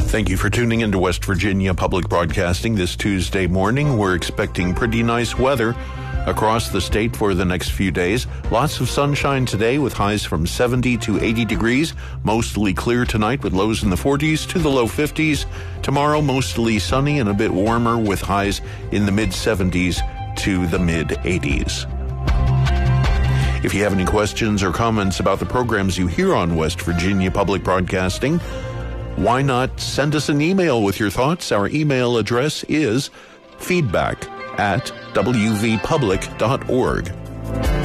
Thank you for tuning into West Virginia Public Broadcasting this Tuesday morning. We're expecting pretty nice weather across the state for the next few days. Lots of sunshine today with highs from 70 to 80 degrees. Mostly clear tonight with lows in the 40s to the low 50s. Tomorrow, mostly sunny and a bit warmer with highs in the mid-70s to the mid-80s. If you have any questions or comments about the programs you hear on West Virginia Public Broadcasting, why not send us an email with your thoughts? Our email address is feedback@wvpublic.org.